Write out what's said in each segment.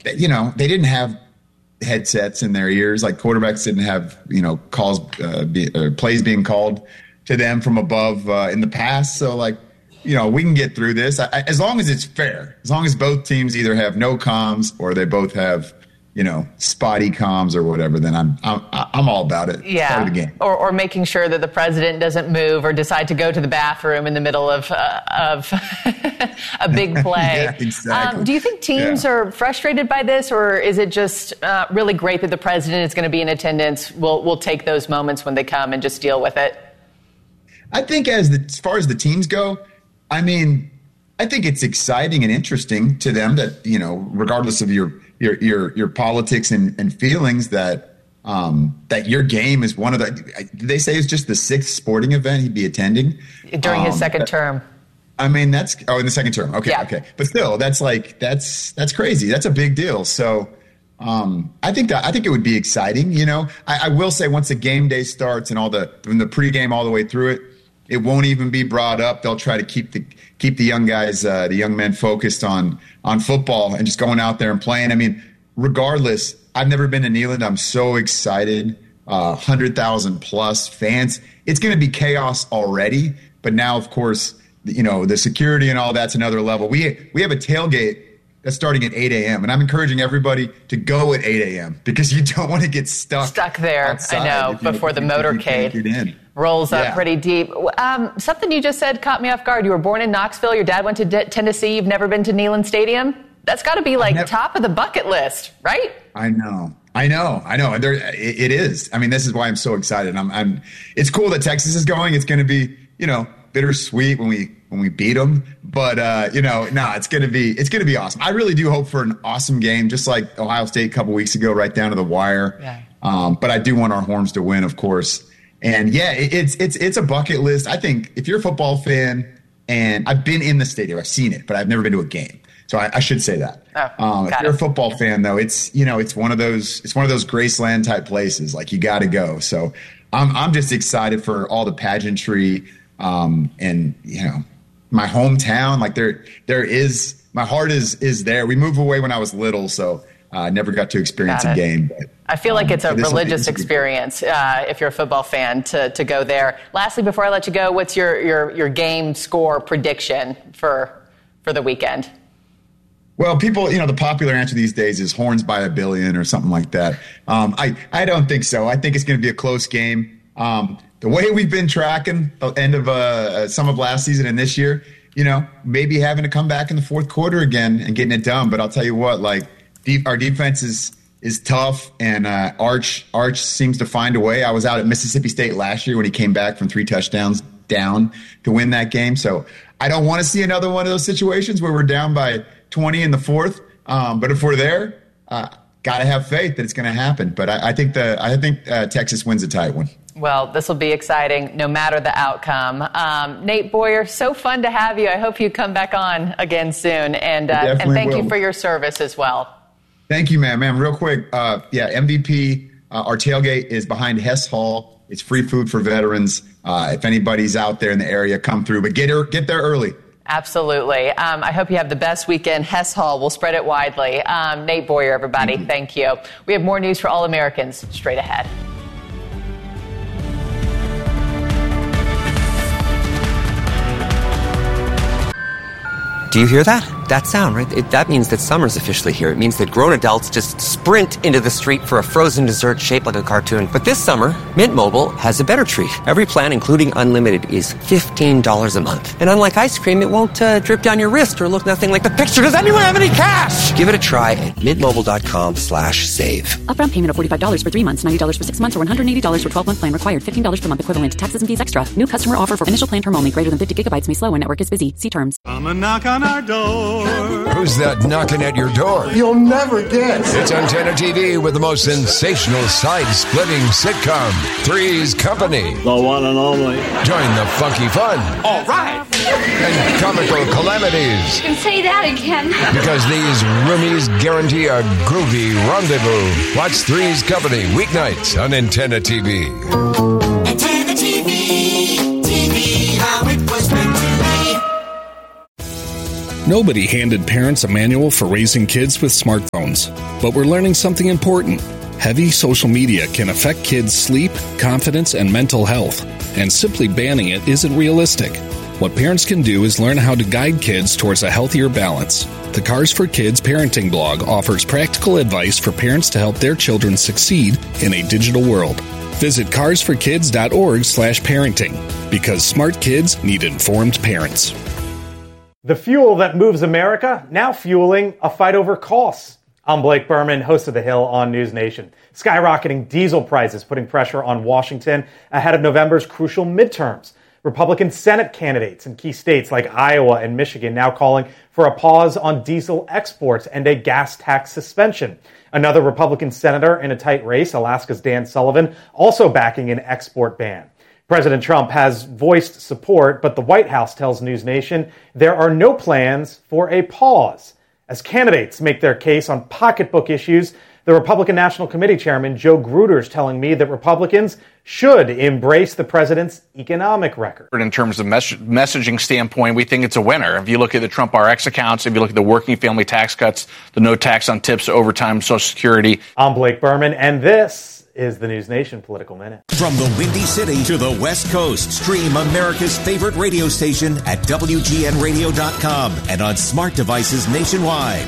they didn't have headsets in their ears. Like quarterbacks didn't have, calls, plays being called to them from above in the past. So like, we can get through this as long as it's fair, as long as both teams either have no comms or they both have, spotty comms or whatever, then I'm all about it. Yeah. Part of the game. Or making sure that the president doesn't move or decide to go to the bathroom in the middle of a big play. Yeah, exactly. Do you think teams are frustrated by this, or is it just really great that the president is going to be in attendance? We'll take those moments when they come and just deal with it. I think as far as the teams go, I think it's exciting and interesting to them that, regardless of your politics and feelings, that your game is one of the, they say it's just the 6th sporting event he'd be attending during his second term. In the second term. Okay. Yeah. Okay. But still, that's crazy. That's a big deal. So, I think it would be exciting. I will say once the game day starts and from the pregame all the way through it won't even be brought up. They'll try to keep the young guys, the young men focused on football and just going out there and playing. Regardless, I've never been to Neyland. I'm so excited. 100,000 plus fans. It's going to be chaos already, but now, of course, the security and all that's another level. We have a tailgate that's starting at 8 a.m. And I'm encouraging everybody to go at 8 a.m. because you don't want to get stuck there. Outside I know, before the motorcade rolls up pretty deep. Something you just said caught me off guard. You were born in Knoxville. Your dad went to Tennessee. You've never been to Neyland Stadium? That's got to be top of the bucket list, right? I know. It is. This is why I'm so excited. It's cool that Texas is going. It's going to be, bittersweet when we beat them, but it's going to be awesome. I really do hope for an awesome game, just like Ohio State a couple weeks ago, right down to the wire. Yeah. But I do want our Horns to win, of course. And it's a bucket list. I think if you're a football fan, and I've been in the stadium, I've seen it, but I've never been to a game. So I should say that. If you're a football fan, though, it's one of those Graceland type places. Like, you got to go. So I'm just excited for all the pageantry. And my hometown, like there is, my heart is there. We moved away when I was little, so I never got to experience a game. But, I feel like it's a religious experience if you're a football fan to go there. Lastly, before I let you go, what's your game score prediction for the weekend? Well, people, the popular answer these days is Horns by 1 billion or something like that. I don't think so. I think it's going to be a close game. The way we've been tracking the end of some of last season and this year, maybe having to come back in the fourth quarter again and getting it done. But I'll tell you what, our defense is tough, and Arch seems to find a way. I was out at Mississippi State last year when he came back from 3 touchdowns down to win that game. So I don't want to see another one of those situations where we're down by 20 in the fourth. But if we're there, got to have faith that it's going to happen. But I think Texas wins a tight one. Well, this will be exciting no matter the outcome. Nate Boyer, so fun to have you. I hope you come back on again soon. And thank you for your service as well. Thank you, ma'am. Real quick, MVP, our tailgate is behind Hess Hall. It's free food for veterans. If anybody's out there in the area, come through. But get there early. Absolutely. I hope you have the best weekend. Hess Hall, we'll spread it widely. Nate Boyer, everybody, thank you. We have more news for All Americans straight ahead. Do you hear that? That sound, right? That means that summer's officially here. It means that grown adults just sprint into the street for a frozen dessert shaped like a cartoon. But this summer, Mint Mobile has a better treat. Every plan, including unlimited, is $15 a month. And unlike ice cream, it won't drip down your wrist or look nothing like the picture. Does anyone have any cash? Give it a try at mintmobile.com/save. Upfront payment of $45 for 3 months, $90 for 6 months, or $180 for 12-month plan required. $15 per month equivalent. Taxes and fees extra. New customer offer for initial plan term only. Greater than 50 gigabytes may slow when network is busy. See terms. Come and knock on our door. Who's that knocking at your door? You'll never guess. It's Antenna TV with the most sensational side-splitting sitcom, Three's Company. The one and only. Join the funky fun. All right. And comical calamities. You can say that again. Because these roomies guarantee a groovy rendezvous. Watch Three's Company weeknights on Antenna TV. Antenna TV, TV how it was meant to be. Nobody handed parents a manual for raising kids with smartphones, but we're learning something important. Heavy social media can affect kids' sleep, confidence, and mental health, and simply banning it isn't realistic. What parents can do is learn how to guide kids towards a healthier balance. The Cars for Kids parenting blog offers practical advice for parents to help their children succeed in a digital world. Visit carsforkids.org/parenting, because smart kids need informed parents. The fuel that moves America, now fueling a fight over costs. I'm Blake Berman, host of The Hill on News Nation. Skyrocketing diesel prices putting pressure on Washington ahead of November's crucial midterms. Republican Senate candidates in key states like Iowa and Michigan now calling for a pause on diesel exports and a gas tax suspension. Another Republican senator in a tight race, Alaska's Dan Sullivan, also backing an export ban. President Trump has voiced support, but the White House tells News Nation there are no plans for a pause. As candidates make their case on pocketbook issues, the Republican National Committee Chairman Joe Gruder's telling me that Republicans should embrace the president's economic record. In terms of messaging standpoint, we think it's a winner. If you look at the Trump RX accounts, if you look at the working family tax cuts, the no tax on tips, overtime, Social Security. I'm Blake Berman, and this is the News Nation Political Minute. From the Windy City to the West Coast, stream America's favorite radio station at WGNradio.com and on smart devices nationwide.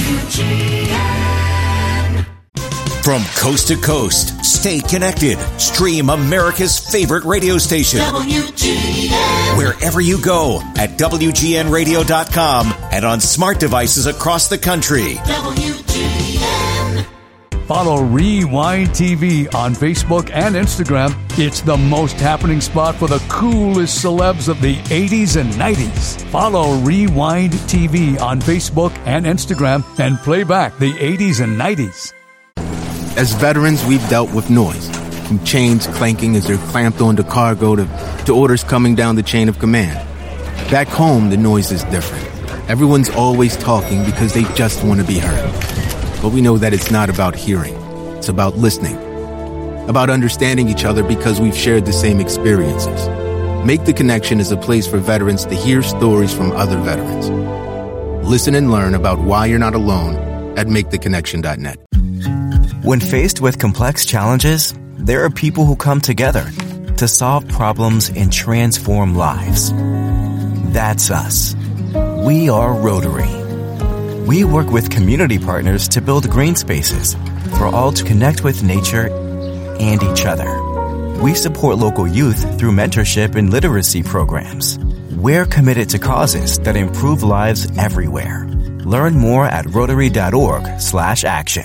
WGN. From coast to coast, stay connected. Stream America's favorite radio station. WGN. Wherever you go at WGNradio.com and on smart devices across the country. WGN. Follow Rewind TV on Facebook and Instagram. It's the most happening spot for the coolest celebs of the 80s and 90s. Follow Rewind TV on Facebook and Instagram and play back the 80s and 90s. As veterans, we've dealt with noise, from chains clanking as they're clamped onto cargo to orders coming down the chain of command. Back home, the noise is different. Everyone's always talking because they just want to be heard. But we know that it's not about hearing. It's about listening. About understanding each other because we've shared the same experiences. Make the Connection is a place for veterans to hear stories from other veterans. Listen and learn about why you're not alone at maketheconnection.net. When faced with complex challenges, there are people who come together to solve problems and transform lives. That's us. We are Rotary. We work with community partners to build green spaces for all to connect with nature and each other. We support local youth through mentorship and literacy programs. We're committed to causes that improve lives everywhere. Learn more at Rotary.org/action.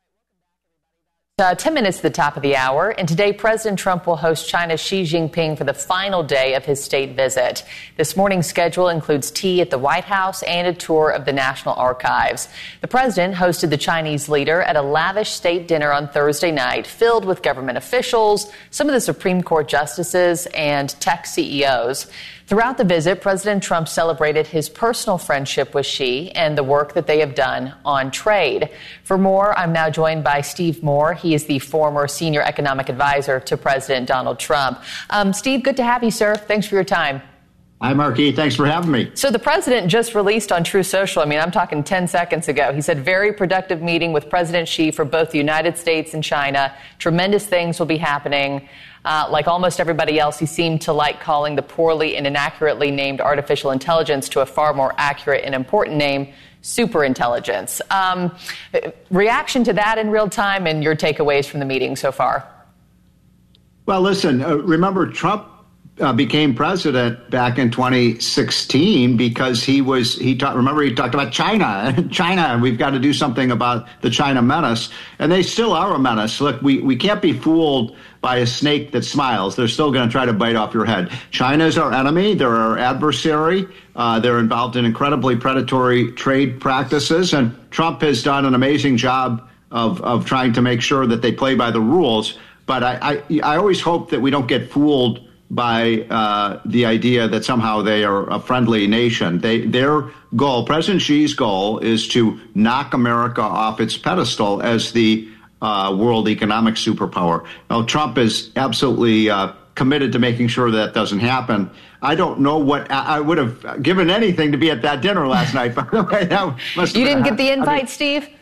10 minutes to the top of the hour, and today President Trump will host China's Xi Jinping for the final day of his state visit. This morning's schedule includes tea at the White House and a tour of the National Archives. The president hosted the Chinese leader at a lavish state dinner on Thursday night, filled with government officials, some of the Supreme Court justices, and tech CEOs. Throughout the visit, President Trump celebrated his personal friendship with Xi and the work that they have done on trade. For more, I'm now joined by Steve Moore. He is the former senior economic advisor to President Donald Trump. Steve, good to have you, sir. Thanks for your time. Hi, Marquis. Thanks for having me. So the president just released on True Social, I'm talking 10 seconds ago. He said, very productive meeting with President Xi for both the United States and China. Tremendous things will be happening. Like almost everybody else, he seemed to like calling the poorly and inaccurately named artificial intelligence to a far more accurate and important name, superintelligence. Reaction to that in real time and your takeaways from the meeting so far? Well, listen, remember Trump became president back in 2016 because he talked about China, we've got to do something about the China menace. And they still are a menace. Look, we can't be fooled by a snake that smiles. They're still going to try to bite off your head. China is our enemy. They're our adversary. They're involved in incredibly predatory trade practices. And Trump has done an amazing job of trying to make sure that they play by the rules. But I always hope that we don't get fooled by the idea that somehow they are a friendly nation. Their goal, President Xi's goal, is to knock America off its pedestal as the world economic superpower. Now, Trump is absolutely committed to making sure that doesn't happen. I don't know what I would have given anything to be at that dinner last night. By the way, that must you didn't get the invite, Steve?